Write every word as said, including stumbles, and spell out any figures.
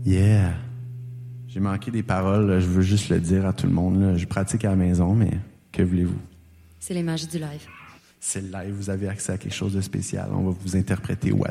Yeah. J'ai manqué des paroles, là, je veux juste le dire à tout le monde. Là. Je pratique à la maison, mais que voulez-vous? C'est les magies du live. C'est le live, vous avez accès à quelque chose de spécial. On va vous interpréter au hasard.